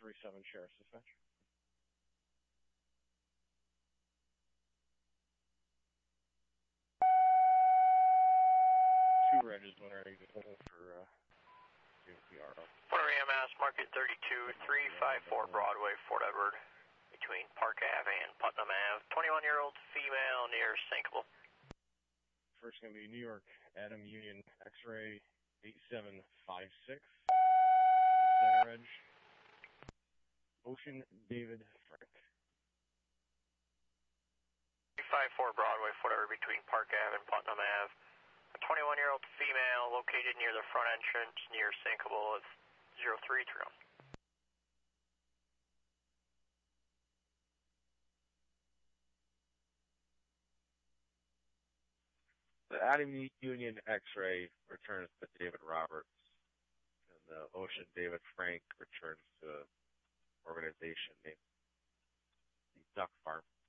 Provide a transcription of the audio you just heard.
037 Sheriff's Dispatch. Two Regis winner exit for PRO. Fort EMS, Market 32, 354 Broadway, Fort Edward, between Park Ave and Putnam Ave. 21-year-old female near Sinkable. First going to be New York, Adam Union, X-ray 8756. Second Reg, Ocean David Frank. 354 Broadway, Fort Edward, between Park Ave and Putnam Ave. A 21-year-old female located near the front entrance near Sinkable of 0331. The Adam Union X-ray returns to David Roberts, and the Ocean David Frank returns to an organization named the Duck Farm.